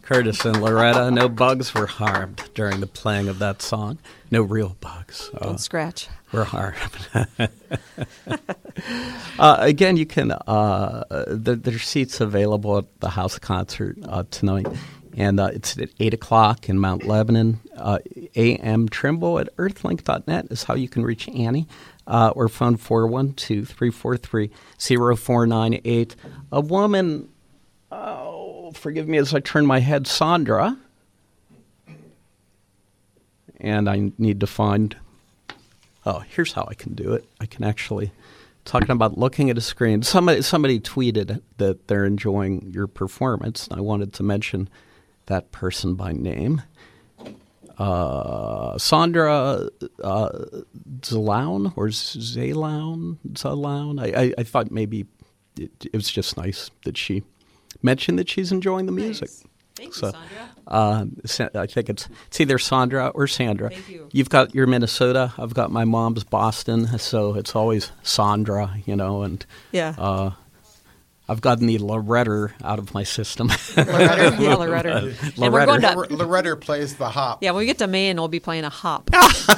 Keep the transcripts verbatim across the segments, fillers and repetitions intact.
Curtis and Loretta, no bugs were harmed during the playing of that song. No real bugs. Don't uh, scratch. Were harmed. uh, again, you can, uh, there, there's seats available at the house concert uh, tonight. And uh, it's at eight o'clock in Mount Lebanon. Uh, A M Trimble at earthlink dot net is how you can reach Annie. Uh, or phone four one two, three four three, zero four nine eight. A woman, oh, forgive me as I turn my head, Sandra. And I need to find, oh, here's how I can do it. I can actually, talking about looking at a screen. Somebody, somebody tweeted that they're enjoying your performance. I wanted to mention that person by name. Uh, Sandra uh, Zalaun or Zalaun, Zalaun. I, I, I thought maybe it, it was just nice that she mentioned that she's enjoying the music. Nice. Thank so, you, Sandra. Uh, I think it's it's either Sandra or Sandra. Thank you. You've got your Minnesota. I've got my mom's Boston, so it's always Sandra, you know, and yeah. Uh, I've gotten the Loretta out of my system. Loretta, yeah, Loretta. And we're going to, Loretta plays the hop. Yeah, when we get to Maine, we'll be playing a hop.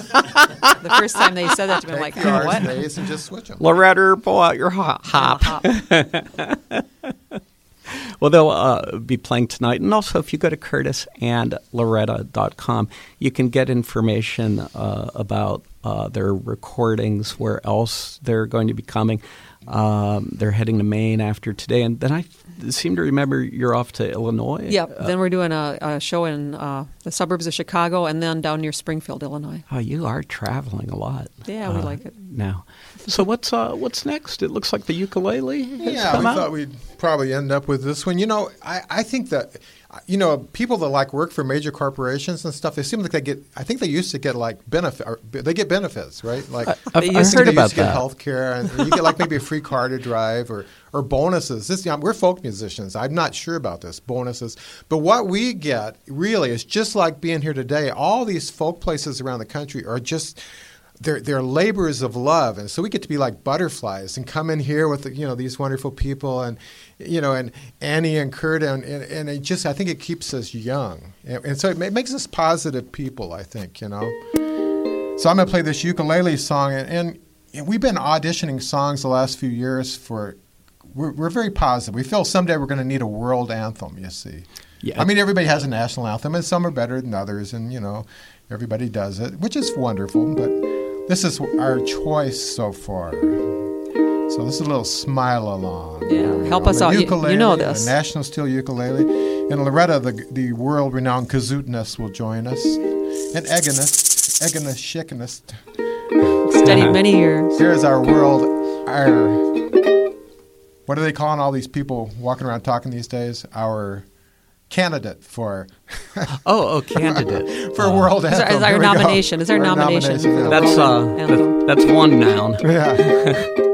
The first time they said that to me, I'm like, Take oh, what? Days and just switch them. Loretta, pull out your hop. hop. hop. Well, they'll uh, be playing tonight. And also, if you go to curtis and loretta dot com, you can get information uh, about uh, their recordings, where else they're going to be coming. Um, they're heading to Maine after today. And then I seem to remember you're off to Illinois. Yep. Uh, then we're doing a, a show in uh, the suburbs of Chicago and then down near Springfield, Illinois. Oh, you are traveling a lot. Yeah, we uh, like it. Now. So what's uh, what's next? It looks like the ukulele has Yeah, come we out. thought we'd probably end up with this one. You know, I, I think that, you know, people that like work for major corporations and stuff, they seem like they get, I think they used to get like benefit, or they get benefits, right? Like, I, I've, They I've used heard they about used to get that. health care, and you get like maybe a free car to drive or, or bonuses. This, you know, we're folk musicians. I'm not sure about this, bonuses. But what we get really is just like being here today. All these folk places around the country are just, They're, they're labors of love, and so we get to be like butterflies and come in here with you know these wonderful people, and you know and Annie and Kurt, and and, and it just I think it keeps us young, and, and so it ma- makes us positive people. I think you know. So I'm gonna play this ukulele song, and, and, and we've been auditioning songs the last few years for. We're, we're very positive. We feel someday we're going to need a world anthem. You see, Yeah. I mean everybody has a national anthem, and some are better than others, and you know everybody does it, which is wonderful, but. This is our choice so far. So this is a little smile along. Yeah, help On us the out. You- Ukulele, you know this. A National Steel ukulele. And Loretta, the the world-renowned kazootness, will join us. And Eganist, Eganist, Shickanist. Studied many years. Here's our world, our, what are they calling all these people walking around talking these days? Our candidate for Oh, oh, candidate. for Uh, world Is anthem. our, is our Here we go. nomination? Is our, Our nomination? nomination, yeah. That's uh, Anthem. that, that's one noun. Yeah.